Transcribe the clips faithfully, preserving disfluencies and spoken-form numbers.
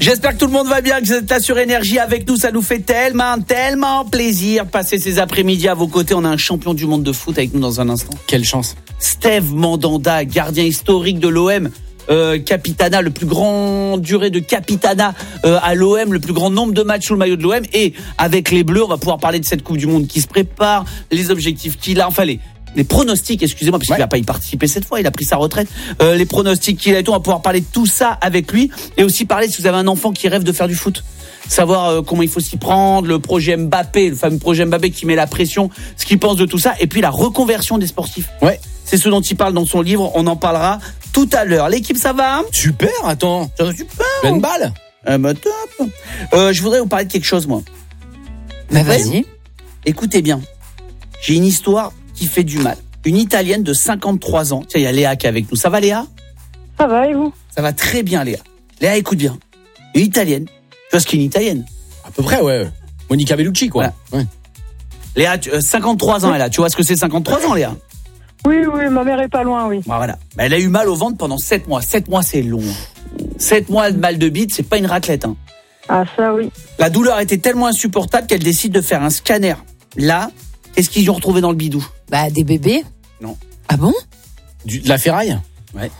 J'espère que tout le monde va bien, que vous êtes là sur Énergie avec nous. Ça nous fait tellement, tellement plaisir de passer ces après-midi à vos côtés. On a un champion du monde de foot avec nous dans un instant. Quelle chance. Steve Mandanda, gardien historique de l'O M. Euh, capitana, le plus grand durée de capitana euh, à l'O M, le plus grand nombre de matchs sous le maillot de l'O M. Et avec les Bleus, on va pouvoir parler de cette Coupe du Monde qui se prépare, les objectifs qu'il a, enfin les, les pronostics, excusez-moi, parce ouais. qu'il va pas y participer cette fois, il a pris sa retraite. Euh, les pronostics qu'il a et tout, on va pouvoir parler de tout ça avec lui. Et aussi parler, si vous avez un enfant qui rêve de faire du foot, savoir euh, comment il faut s'y prendre, le projet Mbappé, le fameux projet Mbappé qui met la pression, ce qu'il pense de tout ça, et puis la reconversion des sportifs. Ouais. C'est ce dont il parle dans son livre, on en parlera tout à l'heure. L'équipe, ça va ? Super, attends. Ça va super. Pleine balle. Ah bah top. Euh, je voudrais vous parler de quelque chose, moi. Bah vas-y. Écoutez bien. J'ai une histoire qui fait du mal. Une Italienne de cinquante-trois ans. Tiens, il y a Léa qui est avec nous. Ça va, Léa ? Ça va, et vous ? Ça va très bien, Léa. Léa, écoute bien. Une Italienne. Tu vois ce qu'est une Italienne ? À peu près, ouais. Monica Bellucci, quoi. Voilà. Ouais. Léa, tu, euh, cinquante-trois ans, elle a. Tu vois ce que c'est cinquante-trois ans, Léa ? Oui, oui, ma mère est pas loin, oui. Bah, voilà. Bah, elle a eu mal au ventre pendant sept mois. sept mois, c'est long. sept mois de mal de bite, c'est pas une raclette. Hein. Ah, ça, oui. La douleur était tellement insupportable qu'elle décide de faire un scanner. Là, qu'est-ce qu'ils ont retrouvé dans le bidou ? Bah, des bébés. Non. Ah bon ? Du, De la ferraille ? Ouais.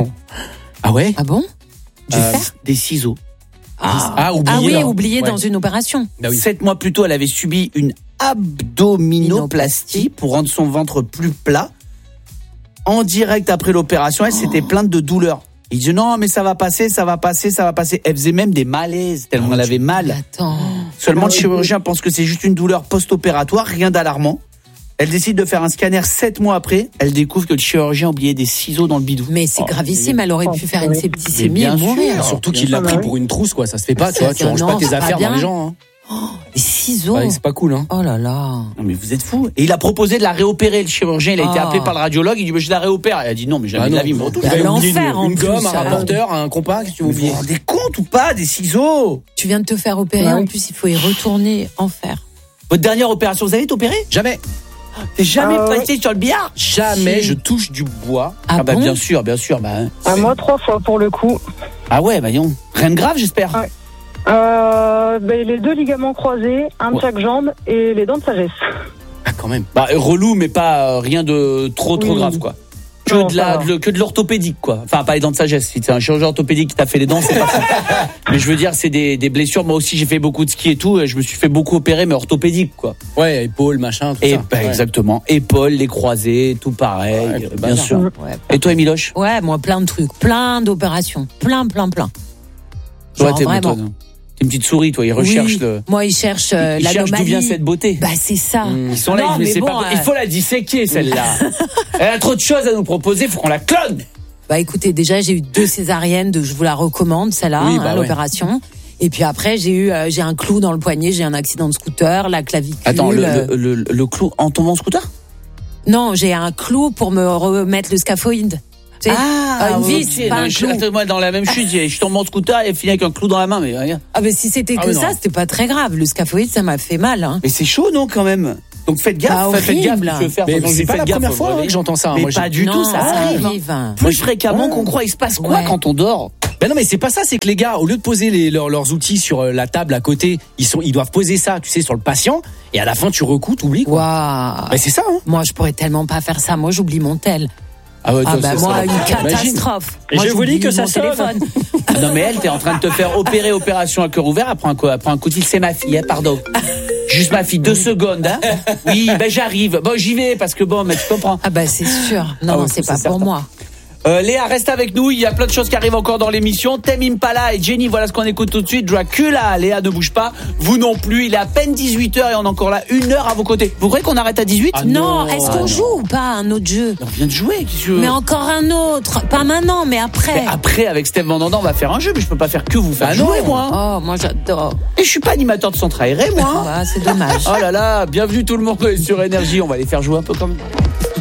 Ah ouais ? Ah bon ? Du euh, fer ? Des ciseaux. Ah, ah, oublié, ah oui, là. oublié Ouais. dans une opération. Bah oui. Sept mois plus tôt, elle avait subi une abdominoplastie pour rendre son ventre plus plat. En direct après l'opération, elle s'était plainte de douleur. Il dit non, mais ça va passer, ça va passer, ça va passer. Elle faisait même des malaises tellement elle avait mal. Attends. Seulement le chirurgien pense que c'est juste une douleur post-opératoire, rien d'alarmant. Elle décide de faire un scanner sept mois après. Elle découvre que le chirurgien a oublié des ciseaux dans le bidou. Mais c'est oh, gravissime, elle aurait pu faire une septicémie et bien mourir. sûr. Surtout qu'il l'a pris pour une trousse, quoi. Ça se fait pas, tu vois. Tu c'est- ranges non, pas tes c'est pas affaires bien. dans les gens. Hein. Oh, des ciseaux. Ouais, c'est pas cool, hein. Oh là là. Non mais vous êtes fous. Et il a proposé de la réopérer, le chirurgien. Il a été Oh. appelé par le radiologue. Il dit mais je la réopère. Elle a dit non mais jamais Ah de la non. vie. me retouche. Bah, Vous avez oublié l'enfer, une, en une plus, gomme, un ça. rapporteur, un compas, qu'est-ce que vous Mais vous oubliez vous rendez compte ou pas des ciseaux ? Tu viens de te faire opérer, Ouais. en plus il faut y retourner en fer. Votre dernière opération, vous avez été opéré ? Jamais, T'es jamais Ah ouais. passé sur le billard ? jamais Si. je touche du bois. Ah, bah bon bien sûr, bien sûr. Bah, hein. À moi, trois fois pour le coup. Ah ouais, bah non. Rien de grave, j'espère. Ouais. Euh, ben, les deux ligaments croisés, un de Ouais. chaque jambe et les dents de sagesse. Ah, quand même. Bah relou, mais pas euh, rien de trop trop Oui. grave quoi. Que Non, de la, ça va. de le- que de l'orthopédique quoi. Enfin pas les dents de sagesse. Si c'est un chirurgien orthopédique qui t'a fait les dents, c'est pas ça. Mais je veux dire, c'est des, des blessures. Moi aussi, j'ai fait beaucoup de ski et tout. Et je me suis fait beaucoup opérer, mais orthopédique quoi. Ouais, épaule, machin, tout Et ça. bah, Ouais. exactement. Épaules, les croisés, tout pareil, Ouais, euh, c'est bien bazar. sûr. Ouais. Et toi, Emiloche ? Ouais, moi plein de trucs, plein d'opérations, plein, plein, plein. Toi, Genre, t'es vraiment. toi, t'es une petite souris, toi. Ils recherchent Oui. le. Moi, ils cherchent euh, Ils cherchent d'où l'anomalie. vient cette beauté. Bah c'est ça. Ils sont là, Non, ils disent, mais mais c'est bon, pas. euh, Il faut la disséquer celle-là. Elle a trop de choses à nous proposer. Faut qu'on la clone. Bah écoutez, déjà j'ai eu deux césariennes, de, je vous la recommande celle-là, Oui, hein, bah ouais. l'opération. Et puis après j'ai eu, euh, j'ai un clou dans le poignet, j'ai un accident de scooter, la clavicule. Attends, le, euh, le, le, le clou en tombant en scooter ? Non, j'ai un clou pour me remettre le scaphoïde. Tu sais, euh, une vis, ok. pas Non, un je- clou. attends, moi, dans la même chute, j'ai- je tombe en scooter et fini avec un clou dans la main, mais rien. Ah mais si c'était Ah que oui, ça, non. c'était pas très grave. Le scaphoïde, ça m'a fait mal. Hein. Mais c'est chaud, non, quand même. Donc faites gaffe, Bah, faites gaffe, horrible. ce que tu veux faire. Mais Attention, c'est pas faites la gaffe, première fois voilà. hein, que j'entends ça. Mais Moi, j'ai- pas du non, tout, ça arrive. arrive. Plus fréquemment Ah. qu'on croit. Il se passe quoi Ouais. quand on dort ? Ben non, mais c'est pas ça. C'est que les gars, au lieu de poser les, leurs, leurs outils sur euh, la table à côté, ils sont, ils doivent poser ça, tu sais, sur le patient. Et à la fin, tu recoues, t'oublies. Quoi. Waouh. Ben c'est ça. Hein. Moi, je pourrais tellement pas faire ça. Moi, j'oublie mon tel. Ah, ouais, Ah toi, bah c'est moi, ça. une Imagine. catastrophe. Et Moi, je vous j'oublie dis que ça mon sonne. téléphone. Ah non, mais elle, t'es en train de te faire opérer, opération à cœur ouvert. Elle prend un coup, elle prend un coup de fil. C'est ma fille, hein, pardon. Juste ma fille, deux secondes. Hein. Oui, ben j'arrive. Bon, j'y vais parce que bon, mais tu comprends. Ah bah c'est sûr. Non, Ah ouais, non, c'est c'est pas pour certain. moi. Euh, Léa, reste avec nous. Il y a plein de choses qui arrivent encore dans l'émission. Tame Impala et Jenny, voilà ce qu'on écoute tout de suite. Dracula. Léa, ne bouge pas. Vous non plus. Il est à peine dix-huit heures et on est encore là une heure à vos côtés. Vous croyez qu'on arrête à dix-huit ? Ah non, non, est-ce ah qu'on non. joue ou pas à un autre jeu? On vient de jouer. qu'est-ce que tu veux Mais encore un autre. Pas maintenant, mais après. Mais après, avec Steve Mandanda, on va faire un jeu, mais je peux pas faire que vous faire Ah non. jouer, moi. Oh, moi j'adore. Et je suis pas animateur de centre aéré, moi. Ah, c'est dommage. Oh là là, bienvenue tout le monde sur Énergie. On va les faire jouer un peu comme